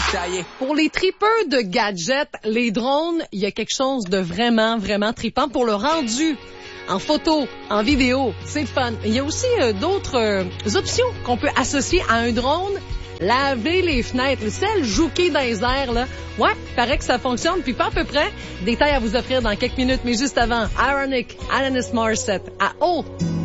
Pour les tripeux de gadgets, les drones, il y a quelque chose de vraiment, vraiment trippant pour le rendu. En photo, en vidéo, c'est fun. Il y a aussi d'autres options qu'on peut associer à un drone. Laver les fenêtres, celle jouquée dans les airs, là. Ouais, paraît que ça fonctionne, puis pas à peu près. Détails à vous offrir dans quelques minutes, mais juste avant, Ironic, Alanis Morissette, à haut.